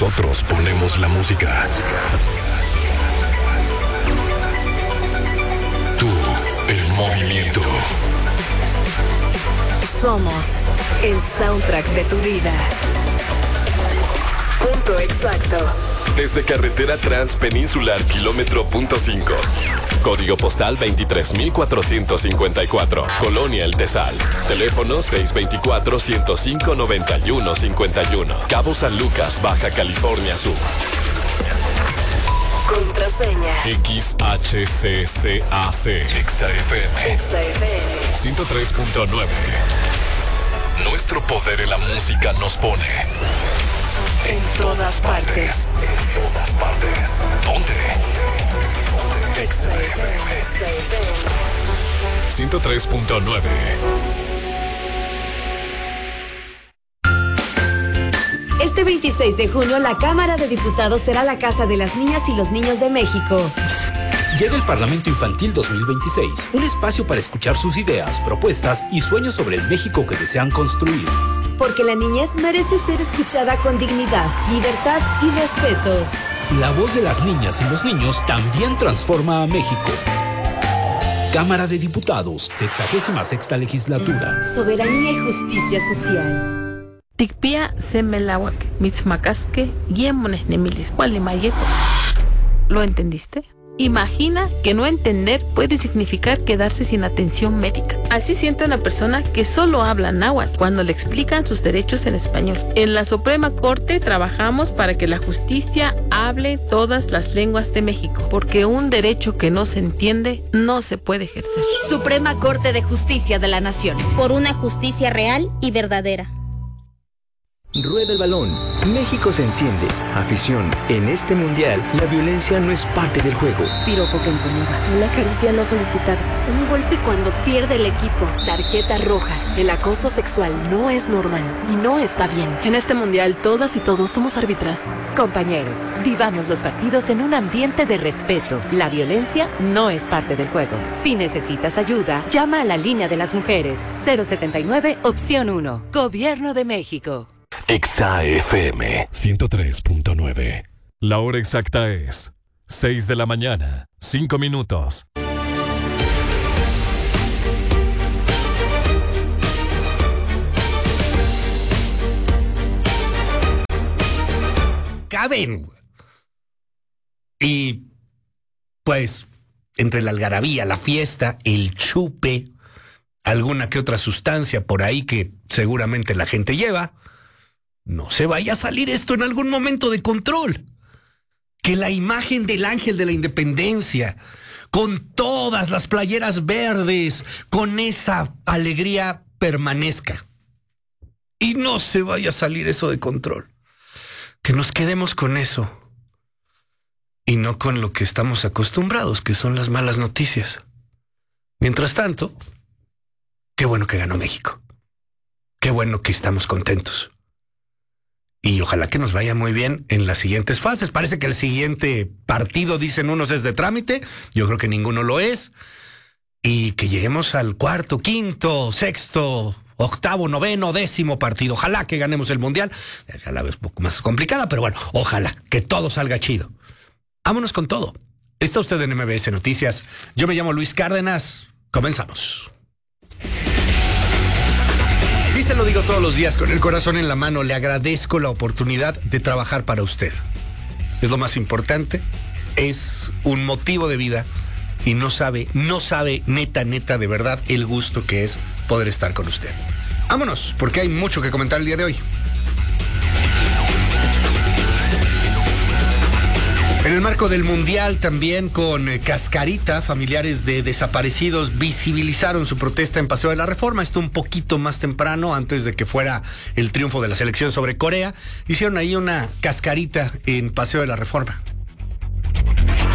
Nosotros ponemos la música. Tú, el movimiento. Somos el soundtrack de tu vida. Punto exacto. Desde Carretera Transpeninsular kilómetro punto 5. Código postal 23,454. Colonia El Tesal. Teléfono 624-105-9151. Cabo San Lucas, Baja California Sur. Contraseña. XHCCAC. XFM. 103.9. Nuestro poder en la música nos pone en todas partes. En todas partes. Ponte. XFM. 103.9. Este 26 de junio, la Cámara de Diputados será la casa de las niñas y los niños de México. Llega el Parlamento Infantil 2026, un espacio para escuchar sus ideas, propuestas y sueños sobre el México que desean construir. Porque la niñez merece ser escuchada con dignidad, libertad y respeto. La voz de las niñas y los niños también transforma a México. Cámara de Diputados, 66ª Legislatura. Soberanía y justicia social. Tikpia semelawak, mitzmacasque, guiemones nemilis, gualimayeto. ¿Lo entendiste? Imagina que no entender puede significar quedarse sin atención médica. Así siente una persona que solo habla náhuatl cuando le explican sus derechos en español. En la Suprema Corte trabajamos para que la justicia hable todas las lenguas de México, porque un derecho que no se entiende no se puede ejercer. Suprema Corte de Justicia de la Nación. Por una justicia real y verdadera. Rueda el balón. México se enciende. Afición. En este mundial, la violencia no es parte del juego. Piropo que incomoda. Una caricia no solicitada. Un golpe cuando pierde el equipo. Tarjeta roja. El acoso sexual no es normal y no está bien. En este mundial, todas y todos somos árbitras. Compañeros, vivamos los partidos en un ambiente de respeto. La violencia no es parte del juego. Si necesitas ayuda, llama a la línea de las mujeres. 079, opción 1. Gobierno de México. XFM 103.9. La hora exacta es 6 de la mañana, 5 minutos. Caben. Y pues entre la algarabía, la fiesta, el chupe, alguna que otra sustancia por ahí que seguramente la gente lleva, no se vaya a salir esto en algún momento de control. Que la imagen del ángel de la independencia, con todas las playeras verdes, con esa alegría permanezca. Y no se vaya a salir eso de control. Que nos quedemos con eso. Y no con lo que estamos acostumbrados, que son las malas noticias. Mientras tanto, qué bueno que ganó México. Qué bueno que estamos contentos. Y ojalá que nos vaya muy bien en las siguientes fases. Parece que el siguiente partido, dicen unos, es de trámite. Yo creo que ninguno lo es. Y que lleguemos al cuarto, quinto, sexto, octavo, noveno, 10º partido. Ojalá que ganemos el mundial. Ya la vez un poco más complicada, pero bueno, ojalá que todo salga chido. Vámonos con todo. Está usted en MBS Noticias. Yo me llamo Luis Cárdenas. Comenzamos. Y se lo digo todos los días con el corazón en la mano. Le agradezco la oportunidad de trabajar para usted. Es lo más importante. Es un motivo de vida. Y no sabe, neta, de verdad, el gusto que es poder estar con usted. Vámonos, porque hay mucho que comentar el día de hoy. En el marco del Mundial, también con cascarita, familiares de desaparecidos visibilizaron su protesta en Paseo de la Reforma. Esto un poquito más temprano, antes de que fuera el triunfo de la selección sobre Corea. Hicieron ahí una cascarita en Paseo de la Reforma.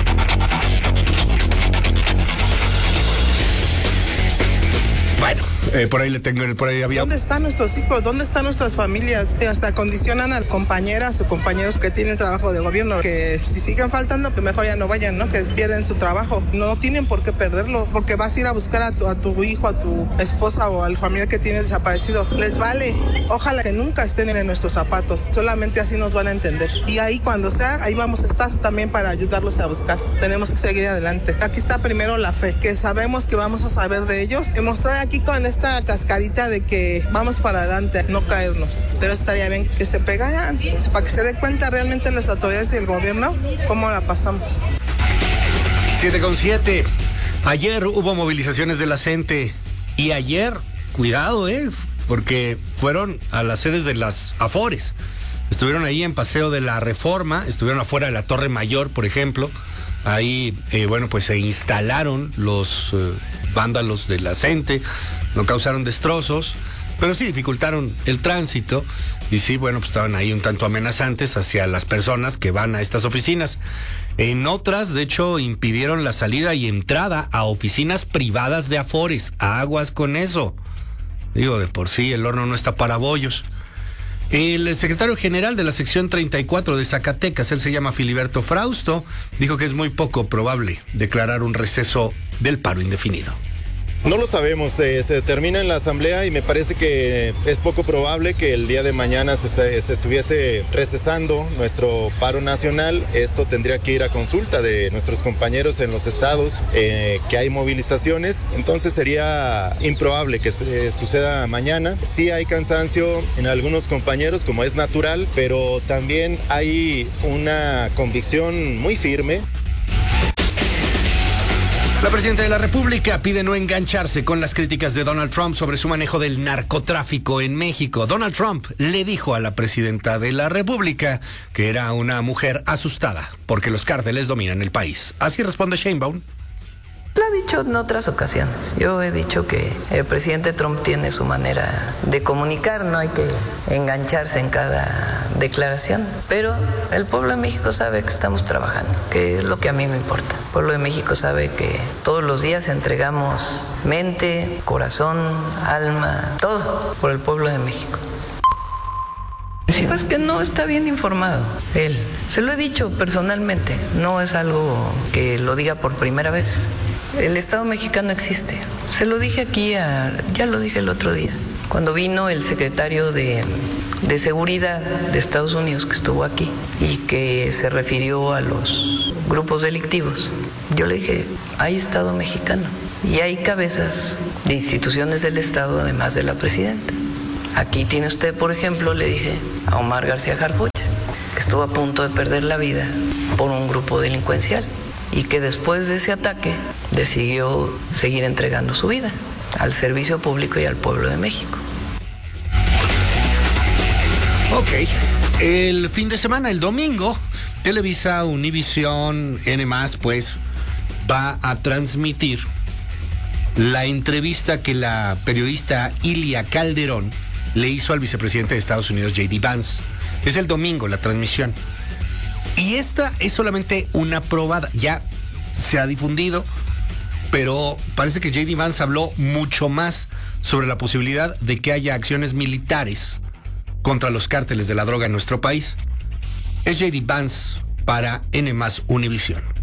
Bueno, Por ahí había... ¿Dónde están nuestros hijos? ¿Dónde están nuestras familias? Hasta condicionan a compañeras o compañeros que tienen trabajo de gobierno, que si siguen faltando, que mejor ya no vayan, ¿no? Que pierden su trabajo. No tienen por qué perderlo, porque vas a ir a buscar a tu hijo, a tu esposa o al familiar que tienes desaparecido. Les vale. Ojalá que nunca estén en nuestros zapatos. Solamente así nos van a entender. Y ahí cuando sea, ahí vamos a estar también para ayudarlos a buscar. Tenemos que seguir adelante. Aquí está primero la fe, que sabemos que vamos a saber de ellos y mostrar aquí con esta cascarita de que vamos para adelante, no caernos. Pero estaría bien que se pegaran, para que se dé cuenta realmente las autoridades y el gobierno cómo la pasamos. 7:7. Ayer hubo movilizaciones de la gente y ayer, cuidado, porque fueron a las sedes de las Afores. Estuvieron ahí en Paseo de la Reforma, estuvieron afuera de la Torre Mayor, por ejemplo. Ahí, pues se instalaron los vándalos de la gente, no causaron destrozos, pero sí dificultaron el tránsito y sí, pues estaban ahí un tanto amenazantes hacia las personas que van a estas oficinas. En otras, de hecho, impidieron la salida y entrada a oficinas privadas de Afores. Aguas con eso. Digo, de por sí el horno no está para bollos. El secretario general de la sección 34 de Zacatecas, él se llama Filiberto Frausto, dijo que es muy poco probable declarar un receso del paro indefinido. No lo sabemos, se determina en la asamblea y me parece que es poco probable que el día de mañana se estuviese recesando nuestro paro nacional. Esto tendría que ir a consulta de nuestros compañeros en los estados, que hay movilizaciones, entonces sería improbable que suceda mañana. Sí hay cansancio en algunos compañeros, como es natural, pero también hay una convicción muy firme. La presidenta de la República pide no engancharse con las críticas de Donald Trump sobre su manejo del narcotráfico en México. Donald Trump le dijo a la presidenta de la República que era una mujer asustada porque los cárteles dominan el país. Así responde Sheinbaum. Lo he dicho en otras ocasiones. Yo he dicho que el presidente Trump tiene su manera de comunicar, no hay que engancharse en cada declaración. Pero el pueblo de México sabe que estamos trabajando, que es lo que a mí me importa. El pueblo de México sabe que todos los días entregamos mente, corazón, alma, todo por el pueblo de México. Pues que no está bien informado él. Se lo he dicho personalmente, no es algo que lo diga por primera vez. El Estado mexicano existe. Se lo dije aquí, ya lo dije el otro día, cuando vino el secretario de Seguridad de Estados Unidos, que estuvo aquí y que se refirió a los grupos delictivos. Yo le dije, hay Estado mexicano y hay cabezas de instituciones del Estado, además de la presidenta. Aquí tiene usted, por ejemplo, le dije a Omar García Harfuch, que estuvo a punto de perder la vida por un grupo delincuencial y que después de ese ataque decidió seguir entregando su vida al servicio público y al pueblo de México. Ok, el fin de semana, el domingo, Televisa, Univisión, N+, pues, va a transmitir la entrevista que la periodista Ilia Calderón le hizo al vicepresidente de Estados Unidos, J.D. Vance. Es el domingo la transmisión. Y esta es solamente una probada. Ya se ha difundido, pero parece que J.D. Vance habló mucho más sobre la posibilidad de que haya acciones militares contra los cárteles de la droga en nuestro país. Es J.D. Vance para N+ Univisión.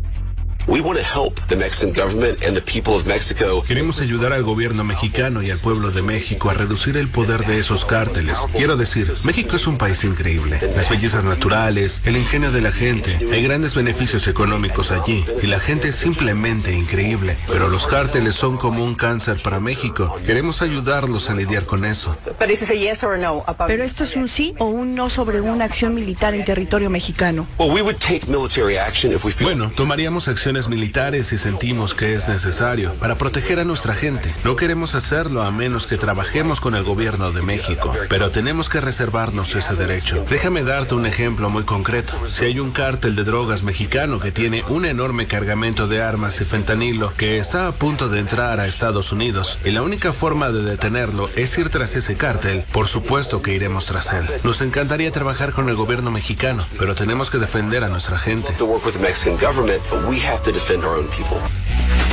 Queremos ayudar al gobierno mexicano y al pueblo de México a reducir el poder de esos cárteles. Quiero decir, México es un país increíble. Las bellezas naturales, el ingenio de la gente, hay grandes beneficios económicos allí y la gente es simplemente increíble. Pero los cárteles son como un cáncer para México. Queremos ayudarlos a lidiar con eso. Pero esto es un sí o un no sobre una acción militar en territorio mexicano. Bueno, tomaríamos acciones militares si sentimos que es necesario para proteger a nuestra gente. No queremos hacerlo a menos que trabajemos con el gobierno de México, pero tenemos que reservarnos ese derecho. Déjame darte un ejemplo muy concreto. Si hay un cártel de drogas mexicano que tiene un enorme cargamento de armas y fentanilo que está a punto de entrar a Estados Unidos y la única forma de detenerlo es ir tras ese cártel, por supuesto que iremos tras él. Nos encantaría trabajar con el gobierno mexicano, pero tenemos que defender a nuestra gente.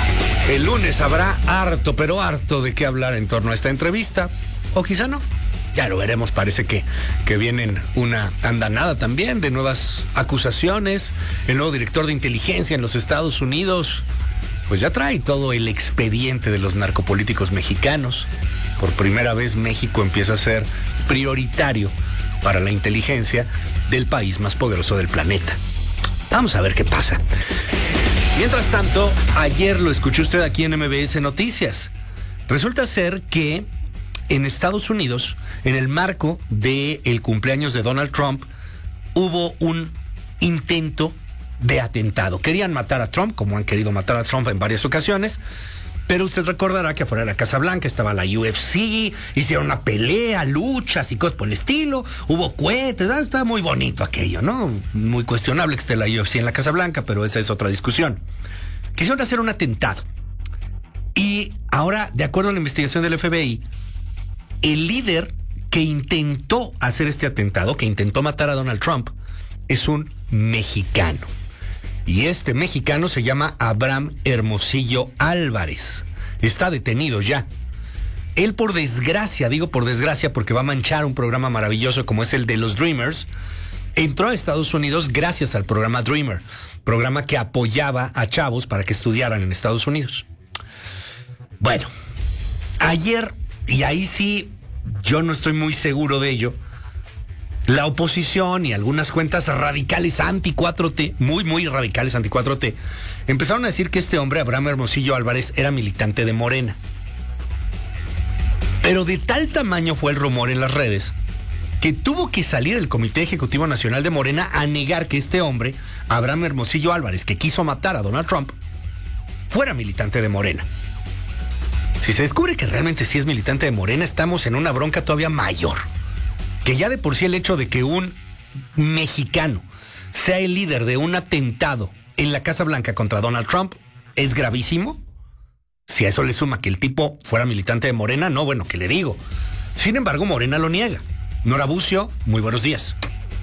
El lunes habrá harto, pero harto de qué hablar en torno a esta entrevista. O quizá no. Ya lo veremos. Parece que vienen una andanada también de nuevas acusaciones. El nuevo director de inteligencia en los Estados Unidos pues ya trae todo el expediente de los narcopolíticos mexicanos. Por primera vez México empieza a ser prioritario para la inteligencia del país más poderoso del planeta. Vamos a ver qué pasa. Mientras tanto, ayer lo escuchó usted aquí en MBS Noticias. Resulta ser que en Estados Unidos, en el marco del cumpleaños de Donald Trump, hubo un intento de atentado. Querían matar a Trump, como han querido matar a Trump en varias ocasiones, pero usted recordará que afuera de la Casa Blanca estaba la UFC, hicieron una pelea, luchas y cosas por el estilo, hubo cohetes, estaba muy bonito aquello, ¿no? Muy cuestionable que esté la UFC en la Casa Blanca, pero esa es otra discusión. Quisieron hacer un atentado. Y ahora, de acuerdo a la investigación del FBI, el líder que intentó hacer este atentado, que intentó matar a Donald Trump, es un mexicano. Y este mexicano se llama Abraham Hermosillo Álvarez. Está detenido ya. Él, por desgracia, digo por desgracia porque va a manchar un programa maravilloso como es el de los Dreamers, entró a Estados Unidos gracias al programa Dreamer, programa que apoyaba a chavos para que estudiaran en Estados Unidos. Bueno, ayer, y ahí sí, yo no estoy muy seguro de ello, la oposición y algunas cuentas radicales anti-4T, muy radicales anti-4T, empezaron a decir que este hombre, Abraham Hermosillo Álvarez, era militante de Morena. Pero de tal tamaño fue el rumor en las redes que tuvo que salir el Comité Ejecutivo Nacional de Morena a negar que este hombre, Abraham Hermosillo Álvarez, que quiso matar a Donald Trump, fuera militante de Morena. Si se descubre que realmente sí es militante de Morena, estamos en una bronca todavía mayor. Que ya de por sí el hecho de que un mexicano sea el líder de un atentado en la Casa Blanca contra Donald Trump es gravísimo. Si a eso le suma que el tipo fuera militante de Morena, no, bueno, ¿qué le digo? Sin embargo, Morena lo niega. Nora Bucio, muy buenos días.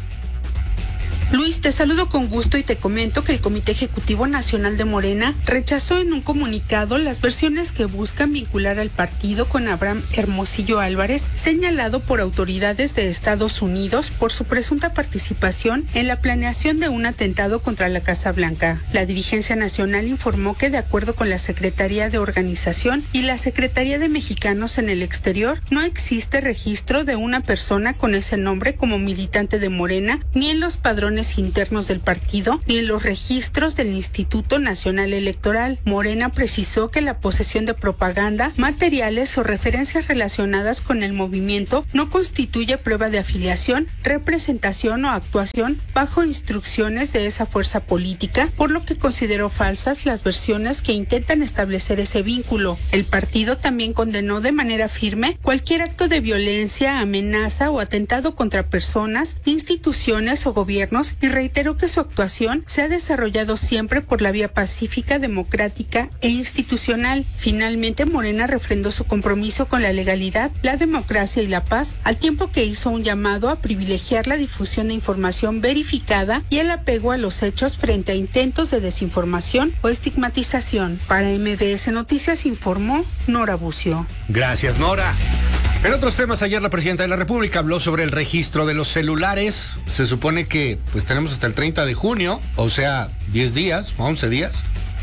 Luis, te saludo con gusto y te comento que el Comité Ejecutivo Nacional de Morena rechazó en un comunicado las versiones que buscan vincular al partido con Abraham Hermosillo Álvarez, señalado por autoridades de Estados Unidos por su presunta participación en la planeación de un atentado contra la Casa Blanca. La dirigencia nacional informó que, de acuerdo con la Secretaría de Organización y la Secretaría de Mexicanos en el Exterior, no existe registro de una persona con ese nombre como militante de Morena, ni en los padrones internos del partido ni en los registros del Instituto Nacional Electoral. Morena precisó que la posesión de propaganda, materiales o referencias relacionadas con el movimiento no constituye prueba de afiliación, representación o actuación bajo instrucciones de esa fuerza política, por lo que consideró falsas las versiones que intentan establecer ese vínculo. El partido también condenó de manera firme cualquier acto de violencia, amenaza o atentado contra personas, instituciones o gobiernos y reiteró que su actuación se ha desarrollado siempre por la vía pacífica, democrática e institucional. Finalmente, Morena refrendó su compromiso con la legalidad, la democracia y la paz, al tiempo que hizo un llamado a privilegiar la difusión de información verificada y el apego a los hechos frente a intentos de desinformación o estigmatización. Para MBS Noticias informó Nora Bucio. Gracias, Nora. En otros temas, ayer la presidenta de la República habló sobre el registro de los celulares. Se supone que pues tenemos hasta el 30 de junio, o sea, 10 días, 11 días.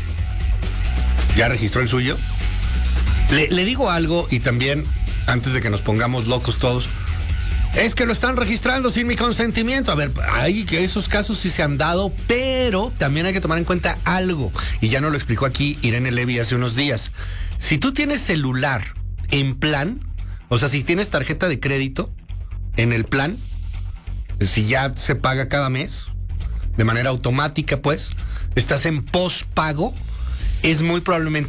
¿Ya registró el suyo? Le digo algo y también, antes de que nos pongamos locos todos, es que lo están registrando sin mi consentimiento. A ver, hay que esos casos sí se han dado, pero también hay que tomar en cuenta algo, y ya nos lo explicó aquí Irene Levy hace unos días. Si tú tienes celular en plan, o sea, si tienes tarjeta de crédito en el plan, si ya se paga cada mes, de manera automática, pues, estás en postpago, es muy probable,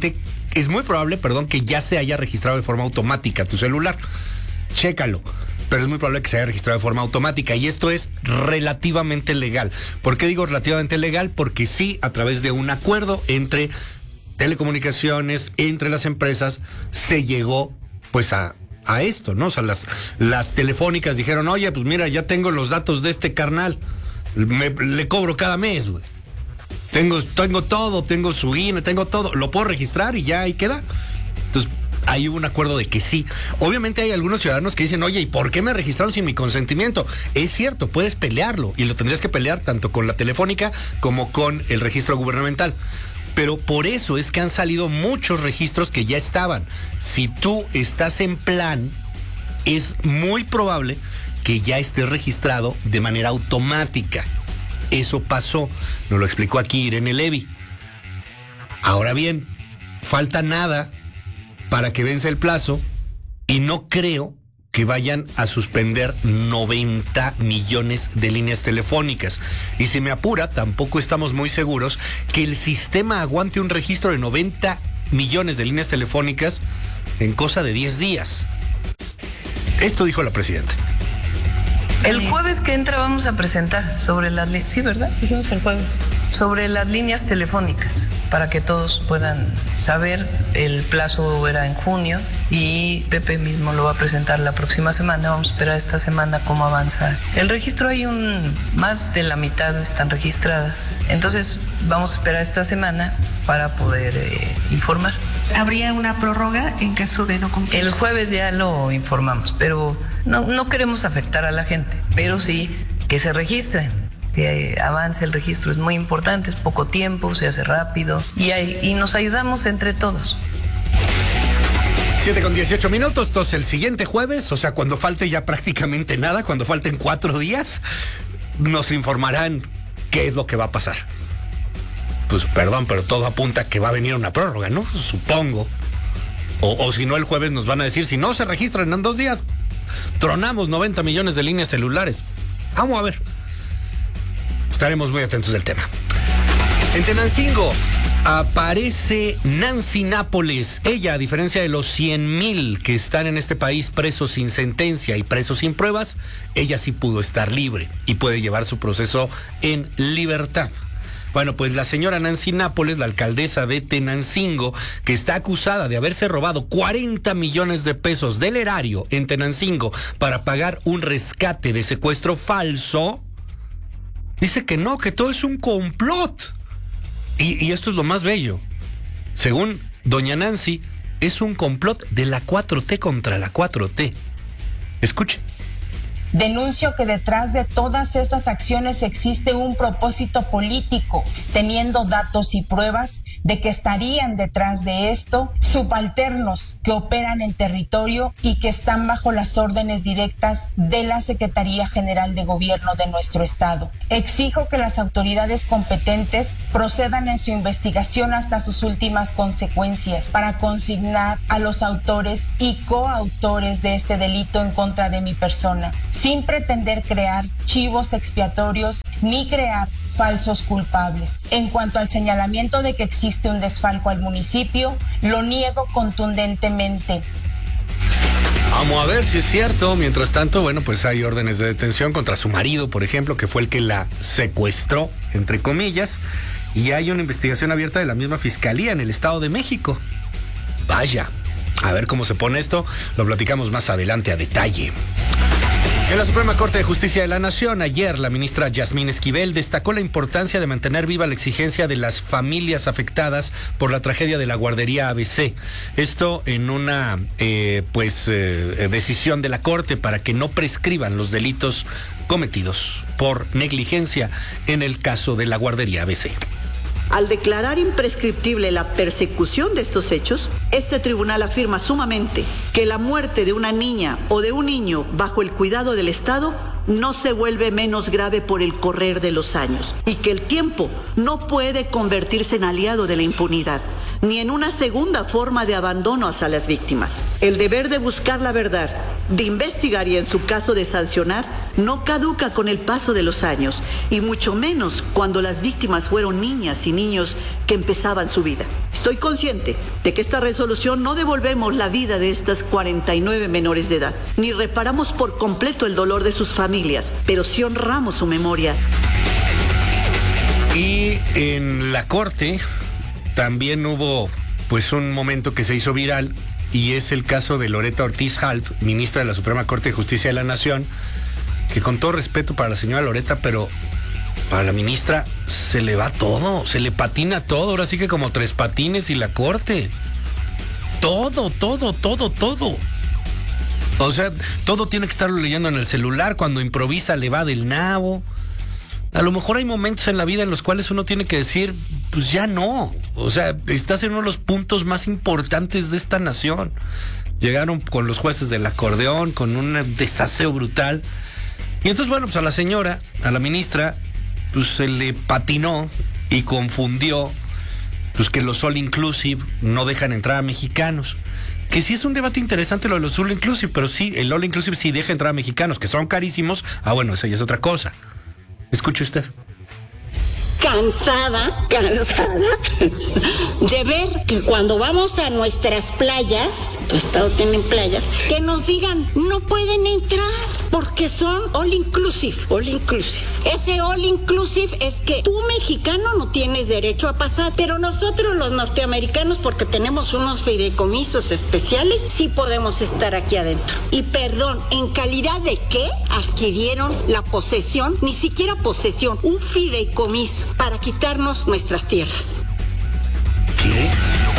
que ya se haya registrado de forma automática tu celular. Chécalo. Pero es muy probable que se haya registrado de forma automática, y esto es relativamente legal. ¿Por qué digo relativamente legal? Porque sí, a través de un acuerdo entre telecomunicaciones, entre las empresas, se llegó pues a esto, ¿no? O sea, las telefónicas dijeron, oye, pues mira, ya tengo los datos de este carnal, le cobro cada mes, güey. tengo todo, tengo su INE, tengo todo, lo puedo registrar y ya ahí queda. Entonces, hay un acuerdo de que sí. Obviamente hay algunos ciudadanos que dicen, oye, ¿y por qué me registraron sin mi consentimiento? Es cierto, puedes pelearlo y lo tendrías que pelear tanto con la Telefónica como con el registro gubernamental. Pero por eso es que han salido muchos registros que ya estaban. Si tú estás en plan, es muy probable que ya estés registrado de manera automática. Eso pasó, nos lo explicó aquí Irene Levy. Ahora bien, falta nada para que vence el plazo y no creo que vayan a suspender 90 millones de líneas telefónicas. Y si me apura, tampoco estamos muy seguros que el sistema aguante un registro de 90 millones de líneas telefónicas en cosa de 10 días. Esto dijo la presidenta. El jueves que entra vamos a presentar sobre las líneas, sí, ¿verdad? Dijimos el jueves. Sobre las líneas telefónicas, para que todos puedan saber. El plazo era en junio y Pepe mismo lo va a presentar la próxima semana. Vamos a esperar esta semana cómo avanza el registro. Más de la mitad están registradas. Entonces vamos a esperar esta semana para poder informar. ¿Habría una prórroga en caso de no cumplir? El jueves ya lo informamos, pero no queremos afectar a la gente, pero sí que se registren, que avance el registro. Es muy importante, es poco tiempo, se hace rápido y nos ayudamos entre todos. 7:18. Entonces el siguiente jueves, o sea, cuando falte ya prácticamente nada, cuando falten 4 días, nos informarán qué es lo que va a pasar. Pues perdón, pero todo apunta a que va a venir una prórroga, ¿no? Supongo. O si no, el jueves nos van a decir, si no se registran en 2 días, tronamos 90 millones de líneas celulares. Vamos a ver. Estaremos muy atentos del tema. En Tenancingo aparece Nancy Nápoles. Ella, a diferencia de los 100,000 que están en este país presos sin sentencia y presos sin pruebas, ella sí pudo estar libre y puede llevar su proceso en libertad. Bueno, pues la señora Nancy Nápoles, la alcaldesa de Tenancingo, que está acusada de haberse robado 40 millones de pesos del erario en Tenancingo para pagar un rescate de secuestro falso, dice que no, que todo es un complot. Y esto es lo más bello. Según doña Nancy, es un complot de la 4T contra la 4T. Escuche. Denuncio que detrás de todas estas acciones existe un propósito político, teniendo datos y pruebas de que estarían detrás de esto subalternos que operan en territorio y que están bajo las órdenes directas de la Secretaría General de Gobierno de nuestro estado. Exijo que las autoridades competentes procedan en su investigación hasta sus últimas consecuencias para consignar a los autores y coautores de este delito en contra de mi persona, sin pretender crear chivos expiatorios ni crear falsos culpables. En cuanto al señalamiento de que existe un desfalco al municipio, lo niego contundentemente. Vamos a ver si es cierto. Mientras tanto, bueno, pues hay órdenes de detención contra su marido, por ejemplo, que fue el que la secuestró, entre comillas, y hay una investigación abierta de la misma Fiscalía en el Estado de México. Vaya, a ver cómo se pone esto, lo platicamos más adelante a detalle. En la Suprema Corte de Justicia de la Nación, ayer la ministra Yasmín Esquivel destacó la importancia de mantener viva la exigencia de las familias afectadas por la tragedia de la guardería ABC. Esto en una decisión de la Corte para que no prescriban los delitos cometidos por negligencia en el caso de la guardería ABC. Al declarar imprescriptible la persecución de estos hechos, este tribunal afirma sumamente que la muerte de una niña o de un niño bajo el cuidado del Estado no se vuelve menos grave por el correr de los años y que el tiempo no puede convertirse en aliado de la impunidad, ni en una segunda forma de abandono hacia las víctimas. El deber de buscar la verdad, de investigar y en su caso de sancionar, no caduca con el paso de los años, y mucho menos cuando las víctimas fueron niñas y niños que empezaban su vida. Estoy consciente de que esta resolución no devolvemos la vida de estas 49 menores de edad, ni reparamos por completo el dolor de sus familias, pero sí honramos su memoria. Y en la Corte también hubo pues un momento que se hizo viral, y es el caso de Loretta Ortiz Half, ministra de la Suprema Corte de Justicia de la Nación, que con todo respeto para la señora Loretta, pero para la ministra se le va todo, se le patina todo, ahora sí que como Tres Patines y la Corte. Todo. O sea, todo tiene que estarlo leyendo en el celular, cuando improvisa le va del nabo. A lo mejor hay momentos en la vida en los cuales uno tiene que decir, pues ya no. O sea, estás en uno de los puntos más importantes de esta nación. Llegaron con los jueces del acordeón, con un desaseo brutal. Y entonces, bueno, pues a la señora, a la ministra, pues se le patinó y confundió, pues que los all inclusive no dejan entrar a mexicanos. Que sí es un debate interesante lo de los all inclusive, pero sí, el all inclusive sí deja entrar a mexicanos, que son carísimos. Ah, bueno, esa ya es otra cosa. Escuche usted. Cansada de ver que cuando vamos a nuestras playas, tu estado tiene playas, que nos digan no pueden entrar porque son all inclusive. Ese all inclusive es que tú mexicano no tienes derecho a pasar, pero nosotros los norteamericanos, porque tenemos unos fideicomisos especiales, sí podemos estar aquí adentro. Y perdón, ¿en calidad de qué adquirieron la posesión? Ni siquiera posesión, un fideicomiso para quitarnos nuestras tierras. ¿Qué?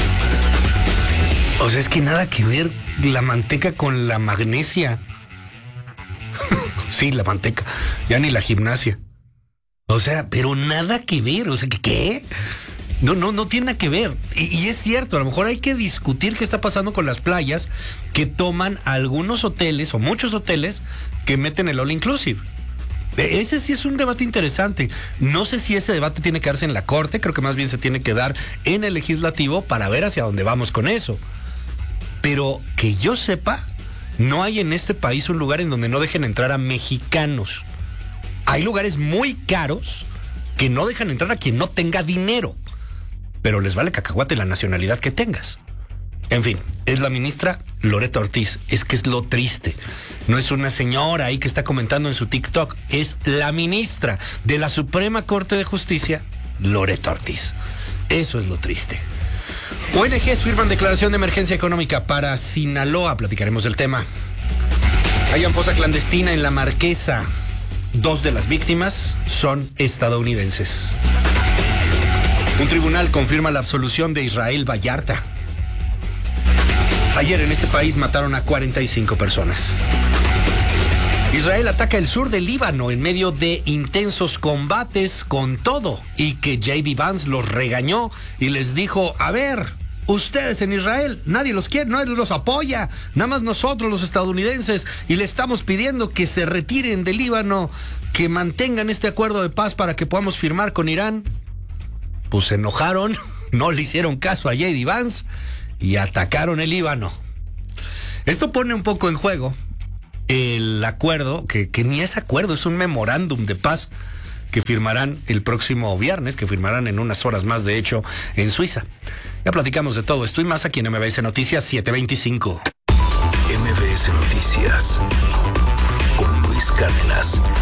O sea, es que nada que ver la manteca con la magnesia. Sí, la manteca, ya ni la gimnasia. O sea, pero nada que ver, o sea, ¿qué? No tiene nada que ver. Y es cierto, a lo mejor hay que discutir qué está pasando con las playas que toman algunos hoteles o muchos hoteles que meten el all inclusive. Ese sí es un debate interesante. No sé si ese debate tiene que darse en la Corte, creo que más bien se tiene que dar en el Legislativo para ver hacia dónde vamos con eso. Pero que yo sepa, no hay en este país un lugar en donde no dejen entrar a mexicanos. Hay lugares muy caros que no dejan entrar a quien no tenga dinero, pero les vale cacahuate la nacionalidad que tengas. En fin, es la ministra Loretta Ortiz. Es que es lo triste. No es una señora ahí que está comentando en su TikTok. Es la ministra de la Suprema Corte de Justicia, Loretta Ortiz. Eso es lo triste. ONGs firman declaración de emergencia económica para Sinaloa. Platicaremos del tema. Hayan fosa clandestina en La Marquesa. 2 de las víctimas son estadounidenses. Un tribunal confirma la absolución de Israel Vallarta. Ayer en este país mataron a 45 personas. Israel ataca el sur del Líbano en medio de intensos combates con todo, y que J.D. Vance los regañó y les dijo, a ver, ustedes en Israel, nadie los quiere, nadie los apoya, nada más nosotros los estadounidenses, y le estamos pidiendo que se retiren del Líbano, que mantengan este acuerdo de paz para que podamos firmar con Irán. Pues se enojaron, no le hicieron caso a J.D. Vance y atacaron el Líbano. Esto pone un poco en juego el acuerdo, que ni es acuerdo, es un memorándum de paz que firmarán el próximo viernes, que firmarán en unas horas más, de hecho, en Suiza. Ya platicamos de todo esto y más aquí en MBS Noticias 725. MBS Noticias con Luis Cárdenas.